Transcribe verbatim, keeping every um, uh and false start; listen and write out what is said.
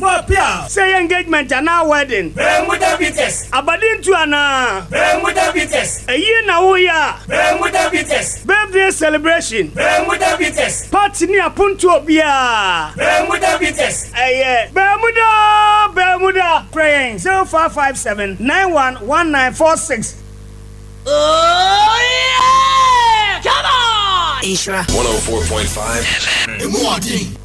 Mapia. Say engagement and now wedding. Bermuda Beaters. Abadin to ana. Bermuda Beaters. A year now we are. Bermuda Beaters. Birthday celebration. Bermuda Beaters. Party near Punto Bia. Bermuda Beaters. Aye. Bermuda. Bermuda. Praying. zero five five seven nine one one nine four six. Oh yeah! Come on! Ishra one oh four point five.